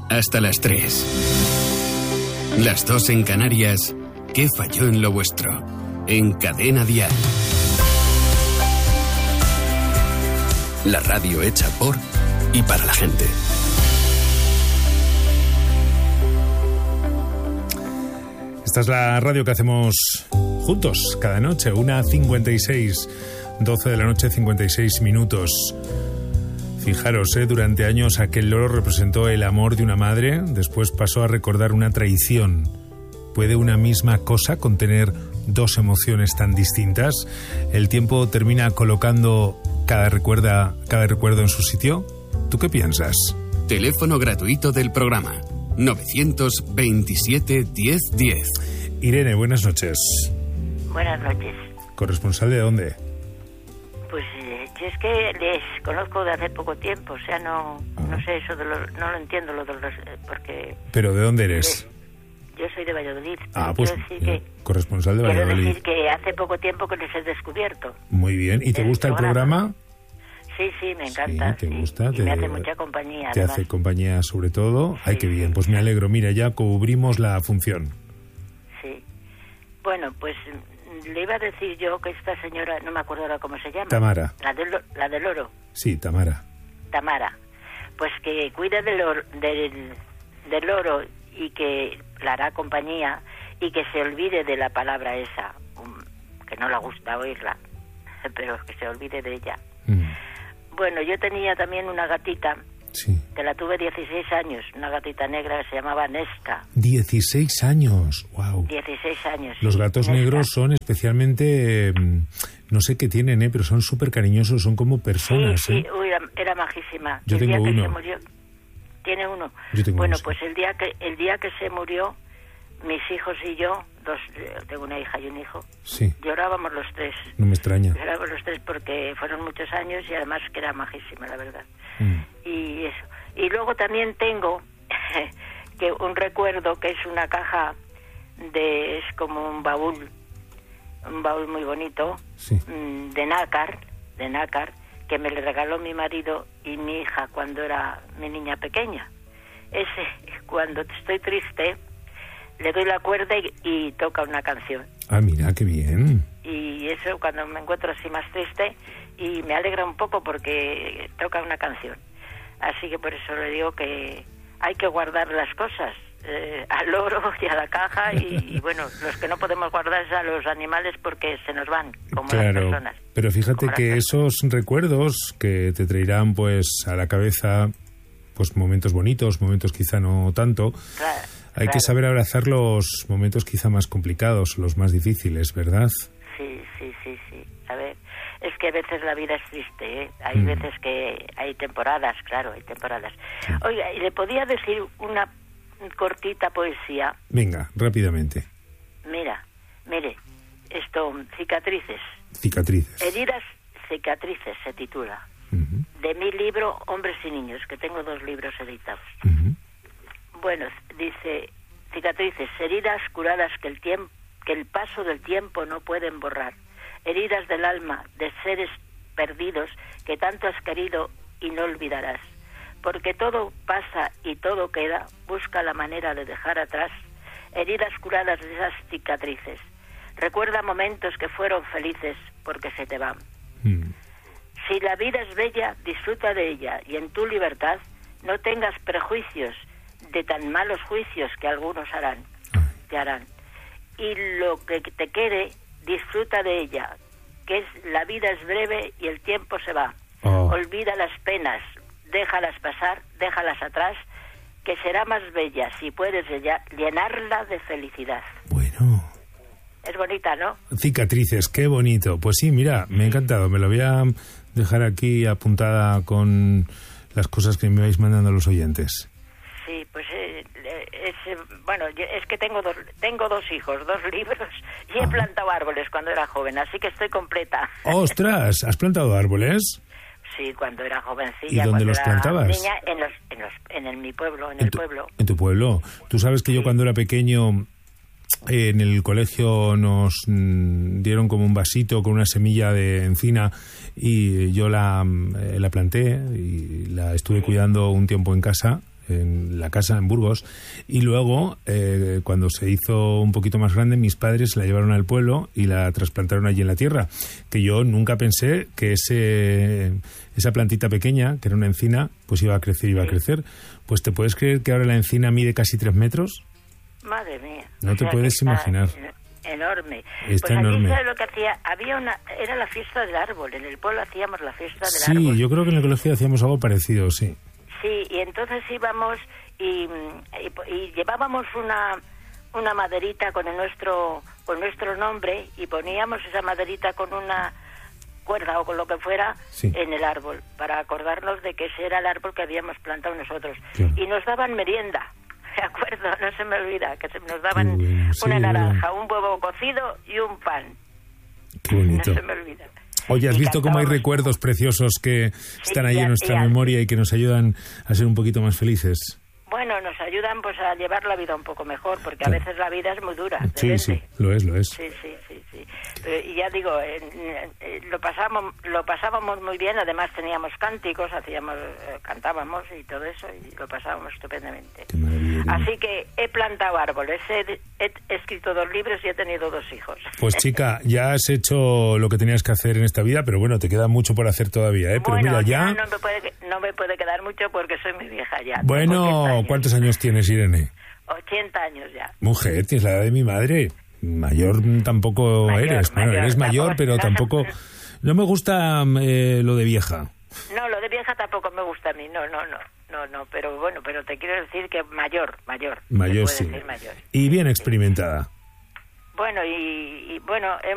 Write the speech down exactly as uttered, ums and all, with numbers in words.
hasta las tres. Las dos en Canarias. ¿Qué falló en lo vuestro? En Cadena Dial. La radio hecha por y para la gente. Esta es la radio que hacemos juntos cada noche, una cincuenta y seis, doce de la noche, cincuenta y seis minutos. Fijaros, ¿eh? Durante años aquel loro representó el amor de una madre, después pasó a recordar una traición. ¿Puede una misma cosa contener dos emociones tan distintas? ¿El tiempo termina colocando cada, recuerda, cada recuerdo en su sitio? ¿Tú qué piensas? Teléfono gratuito del programa novecientos veintisiete diez diez. Irene, buenas noches. Buenas noches. ¿Corresponsal de dónde? Pues eh, yo es que les conozco de hace poco tiempo, o sea, no ah. no sé eso de los, no lo entiendo lo de los, porque... ¿Pero de dónde eres? Yo soy de Valladolid. Ah, pues decir que, corresponsal de Valladolid. Quiero decir que hace poco tiempo que les he descubierto. Muy bien. ¿Y te el gusta el programa? Sí, sí, me encanta. Sí, te sí. gusta. Y te, me hace mucha compañía. Te además. hace compañía sobre todo. Sí, Ay, qué bien. Pues sí. me alegro. Mira, ya cubrimos la función. Sí. Bueno, pues le iba a decir yo que esta señora, no me acuerdo ahora cómo se llama. Tamara. La del, la del oro. Sí, Tamara. Tamara. Pues que cuida del oro, del, del oro y que la hará compañía y que se olvide de la palabra esa, um, que no le gusta oírla, pero que se olvide de ella. Mm. Bueno, yo tenía también una gatita, sí, que la tuve dieciséis años, una gatita negra que se llamaba Nesca. dieciséis años, wow. dieciséis años. Los gatos Nesca. negros son especialmente, no sé qué tienen, ¿eh? Pero son súper cariñosos, son como personas. Sí, sí, ¿eh? uy, era, era majísima. Yo el tengo día que uno. se murió, ¿tiene uno? Yo tengo bueno, uno, sí. pues el día que el día que se murió, mis hijos y yo, dos, tengo una hija y un hijo, sí, llorábamos los tres. No me extraña. Llorábamos los tres porque fueron muchos años y además que era majísima, la verdad. Mm. Y eso. Y luego también tengo que un recuerdo que es una caja de, es como un baúl, un baúl muy bonito, sí, de nácar, de nácar, que me le regaló mi marido y mi hija cuando era mi niña pequeña. Ese, cuando estoy triste, le doy la cuerda y, y toca una canción. Ah, mira, qué bien. Y eso cuando me encuentro así más triste, y me alegra un poco porque toca una canción. Así que por eso le digo que hay que guardar las cosas, eh, al oro y a la caja, y, y bueno, los que no podemos guardar es a los animales porque se nos van, como claro, las personas. Pero fíjate que esos recuerdos que te traerán pues a la cabeza pues momentos bonitos, momentos quizá no tanto, claro, hay claro. que saber abrazar los momentos quizá más complicados, los más difíciles, ¿verdad? Sí, sí, sí, sí. A ver, es que a veces la vida es triste, ¿eh? Hay mm. veces que hay temporadas, claro, hay temporadas. Sí. Oiga, ¿y le podía decir una cortita poesía? Venga, rápidamente. Mira, mire, esto, cicatrices. Cicatrices. Heridas, cicatrices se titula. Uh-huh. De mi libro Hombres y Niños, que tengo dos libros editados. Uh-huh. Bueno, dice, cicatrices, heridas curadas que el tiempo, que el paso del tiempo no pueden borrar. Heridas del alma de seres perdidos que tanto has querido y no olvidarás. Porque todo pasa y todo queda, busca la manera de dejar atrás heridas curadas de esas cicatrices. Recuerda momentos que fueron felices porque se te van. Mm. Si la vida es bella, disfruta de ella y en tu libertad no tengas prejuicios de tan malos juicios que algunos harán, te harán. Y lo que te quede, disfruta de ella, que es la vida es breve y el tiempo se va. Oh. Olvida las penas, déjalas pasar, déjalas atrás, que será más bella si puedes llenarla de felicidad. Bueno. Es bonita, ¿no? Cicatrices, qué bonito. Pues sí, mira, me ha encantado. Me lo voy a dejar aquí apuntada con las cosas que me vais mandando los oyentes. Sí, pues eh, es, bueno, es que tengo dos, tengo dos hijos, dos libros, y he ah. plantado árboles cuando era joven, así que estoy completa. ¡Ostras! ¿Has plantado árboles? Sí, cuando era jovencilla. ¿Y dónde los plantabas? Niña, en, los, en, los, en el, mi pueblo, en, en el tu, pueblo. En tu pueblo. Tú sabes que sí. Yo cuando era pequeño, eh, en el colegio nos mm, dieron como un vasito con una semilla de encina y yo la, eh, la planté y la estuve sí. cuidando un tiempo en casa. en la casa en Burgos, y luego, eh, cuando se hizo un poquito más grande, mis padres la llevaron al pueblo y la trasplantaron allí en la tierra, que yo nunca pensé que ese esa plantita pequeña, que era una encina, pues iba a crecer, iba a crecer. Pues ¿te puedes creer que ahora la encina mide casi tres metros? Madre mía. No te puedes imaginar. Enorme. Está pues enorme. ¿Sabes lo que hacía? Había una, era la fiesta del árbol. En el pueblo hacíamos la fiesta del sí, árbol. Sí, yo creo que en el colegio hacíamos algo parecido, sí. Sí, y entonces íbamos y, y, y llevábamos una una maderita con el nuestro con nuestro nombre y poníamos esa maderita con una cuerda o con lo que fuera sí. en el árbol para acordarnos de que ese era el árbol que habíamos plantado nosotros. Claro. Y nos daban merienda. De acuerdo, no se me olvida, que se nos daban bueno, sí, una naranja, un huevo cocido y un pan. Qué bonito. No se me olvida. Oye, ¿has y visto cómo hay recuerdos preciosos que sí, están ahí ya, en nuestra ya. memoria y que nos ayudan a ser un poquito más felices? Bueno, nos ayudan pues a llevar la vida un poco mejor, porque a veces la vida es muy dura. Sí, sí, lo es, lo es. Sí, sí, sí, sí. Y ya digo, eh, eh, lo pasamos, lo pasábamos muy bien. Además teníamos cánticos, hacíamos, eh, cantábamos y todo eso, y lo pasábamos estupendamente. Qué maravilla. Así que he plantado árboles, he, he escrito dos libros y he tenido dos hijos. Pues chica, ya has hecho lo que tenías que hacer en esta vida, pero bueno, te queda mucho por hacer todavía, ¿eh? Pero bueno, mira, ya... No me, puede, no me puede quedar mucho porque soy muy vieja ya. Bueno, ¿cuántos años tienes, Irene? ochenta años ya. Mujer, tienes la edad de mi madre. Mayor tampoco mayor, eres. Bueno, mayor, eres mayor, pero no, tampoco... No me gusta eh, lo de vieja. No, lo de vieja tampoco me gusta a mí. No, no, no. No, no, pero bueno, pero te quiero decir que mayor, mayor. Mayor, sí. Mayor. Y bien experimentada. Bueno, y, y bueno, he,